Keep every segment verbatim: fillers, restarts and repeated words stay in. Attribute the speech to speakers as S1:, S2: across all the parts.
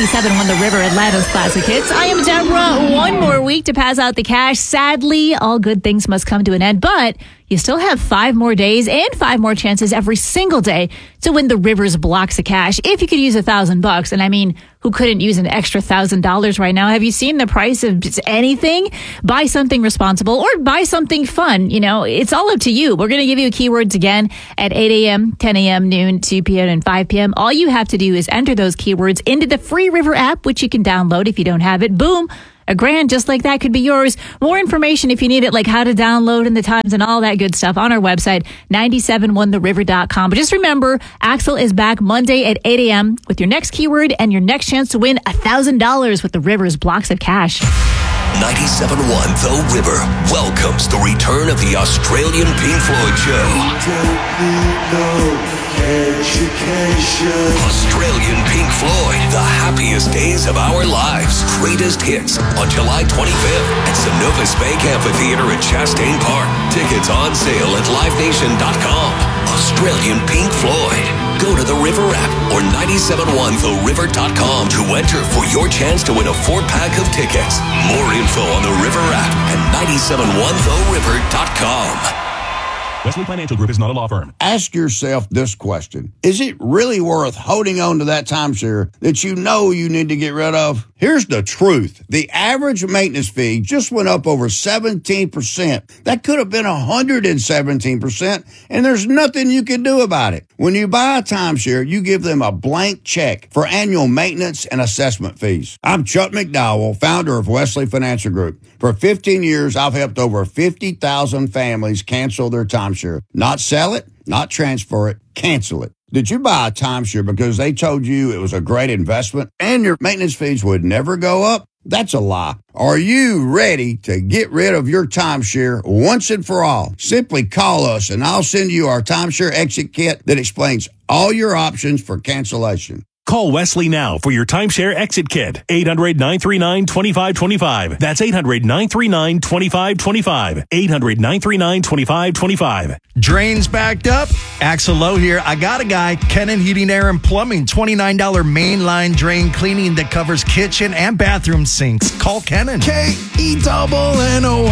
S1: ninety-seven one The River, Atlanta's classic hits. I am Deborah. One more week to pass out the cash. Sadly, all good things must come to an end, but you still have five more days and five more chances every single day to win the River's blocks of cash. If you could use a thousand bucks, and I mean, who couldn't use an extra thousand dollars right now? Have you seen the price of just anything? Buy something responsible or buy something fun. You know, it's all up to you. We're going to give you keywords again at eight a.m., ten a.m., noon, two p.m., and five p.m. All you have to do is enter those keywords into the free River app, which you can download if you don't have it. Boom. A grand just like that could be yours. More information if you need it, like how to download and the times and all that good stuff on our website, nine seven one the river dot com. But just remember, Axel is back Monday at eight a.m. with your next keyword and your next chance to win one thousand dollars with the River's blocks of cash.
S2: ninety-seven point one The River welcomes the return of the Australian Pink Floyd show. Education. Australian Pink Floyd, the happiest days of our lives. Greatest hits on July twenty-fifth at Synovus Bank Amphitheater at Chastain Park. Tickets on sale at live nation dot com. Australian Pink Floyd. Go to the River app or nine seven one the river dot com to enter for your chance to win a four-pack of tickets. More info on the River app at nine seven one the river dot com.
S3: Wesley Financial Group is not a law firm.
S4: Ask yourself this question. Is it really worth holding on to that timeshare that you know you need to get rid of? Here's the truth. The average maintenance fee just went up over seventeen percent. That could have been one hundred seventeen percent, and there's nothing you can do about it. When you buy a timeshare, you give them a blank check for annual maintenance and assessment fees. I'm Chuck McDowell, founder of Wesley Financial Group. For fifteen years, I've helped over fifty thousand families cancel their timeshare. Not sell it, not transfer it, cancel it. Did you buy a timeshare because they told you it was a great investment and your maintenance fees would never go up? That's a lie. Are you ready to get rid of your timeshare once and for all? Simply call us and I'll send you our timeshare exit kit that explains all your options for cancellation.
S3: Call Wesley now for your timeshare exit kit. eight hundred nine three nine two five two five. That's eight hundred nine three nine two five two five. eight hundred nine three nine two five two five.
S5: Drains backed up? Axel Lowe here. I got a guy, Kennan Heating, Air, and Plumbing. twenty-nine dollars mainline drain cleaning that covers kitchen and bathroom sinks. Call Kennan.
S6: K E double N O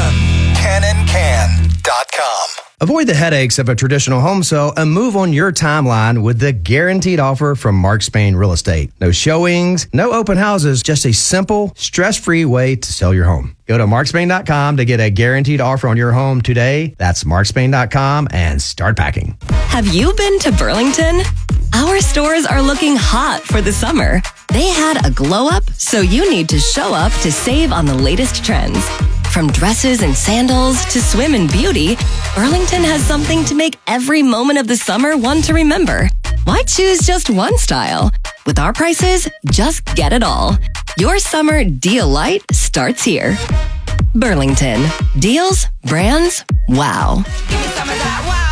S6: N. Kennan Can dot com.
S7: Avoid the headaches of a traditional home sale and move on your timeline with the guaranteed offer from Mark Spain Real Estate. No showings, no open houses, just a simple, stress-free way to sell your home. Go to mark spain dot com to get a guaranteed offer on your home today. That's mark spain dot com and start packing.
S8: Have you been to Burlington? Our stores are looking hot for the summer. They had a glow up, so you need to show up to save on the latest trends. From dresses and sandals to swim and beauty, Burlington has something to make every moment of the summer one to remember. Why choose just one style? With our prices, just get it all. Your summer deal light starts here. Burlington. Deals, brands, wow.
S9: Give me some of that wow.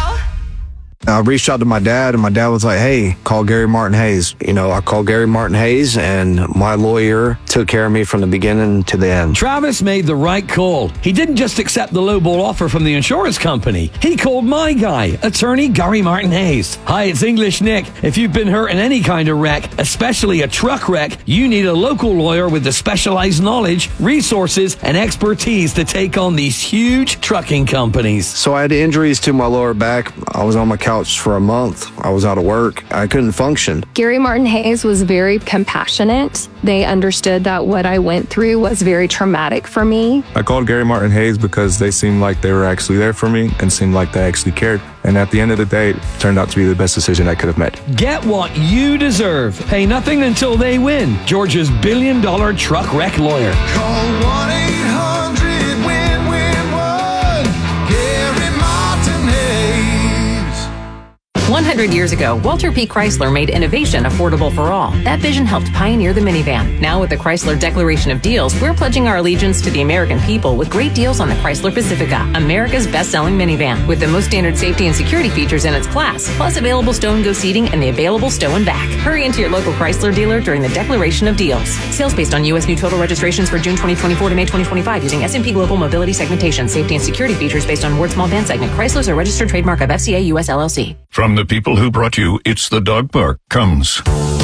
S10: I reached out to my dad, and my dad was like, hey, call Gary Martin Hayes. You know, I called Gary Martin Hayes, and my lawyer took care of me from the beginning to the end.
S11: Travis made the right call. He didn't just accept the lowball offer from the insurance company. He called my guy, attorney Gary Martin Hayes. Hi, it's English Nick. If you've been hurt in any kind of wreck, especially a truck wreck, you need a local lawyer with the specialized knowledge, resources, and expertise to take on these huge trucking companies.
S10: So I had injuries to my lower back. I was on my couch for a month. I was out of work. I couldn't function.
S12: Gary Martin Hayes was very compassionate. They understood that what I went through was very traumatic for me.
S13: I called Gary Martin Hayes because they seemed like they were actually there for me and seemed like they actually cared. And at the end of the day, it turned out to be the best decision I could have made.
S11: Get what you deserve. Pay nothing until they win. Georgia's billion dollar truck wreck lawyer.
S6: Call one eight hundred win win one. Gary Martin Hayes.
S14: one hundred years ago, Walter P. Chrysler made innovation affordable for all. That vision helped pioneer the minivan. Now with the Chrysler Declaration of Deals, we're pledging our allegiance to the American people with great deals on the Chrysler Pacifica, America's best-selling minivan, with the most standard safety and security features in its class, plus available stow and go seating and the available stow and back. Hurry into your local Chrysler dealer during the Declaration of Deals. Sales based on U S new total registrations for June twenty twenty-four to May twenty twenty-five using S and P Global Mobility Segmentation. Safety and security features based on Ward Small Van Segment. Chrysler's a registered trademark of F C A U S L L C.
S15: From the people who brought you It's the Dog Park comes